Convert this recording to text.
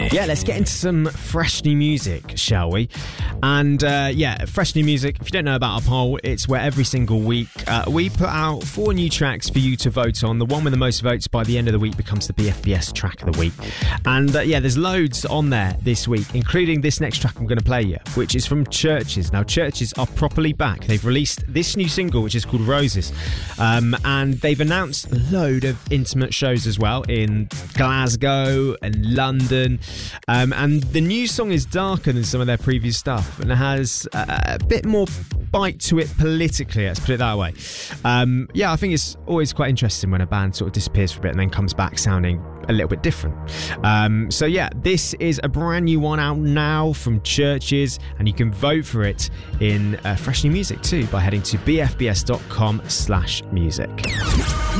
Yeah, let's get into some fresh new music, shall we? And fresh new music. If you don't know about our poll, it's where every single week we put out 4 new tracks for you to vote on. The one with the most votes by the end of the week becomes the BFBS track of the week. And there's loads on there this week, including this next track I'm going to play you, which is from Churches. Now, Churches are properly back. They've released this new single, which is called Roses. And they've announced a load of intimate shows as well in Glasgow and London. And the new song is darker than some of their previous stuff and it has a bit more bite to it politically, let's put it that way. I think it's always quite interesting when a band sort of disappears for a bit and then comes back sounding a little bit different. This is a brand new one out now from Churches, and you can vote for it in fresh new music too by heading to bfbs.com/music.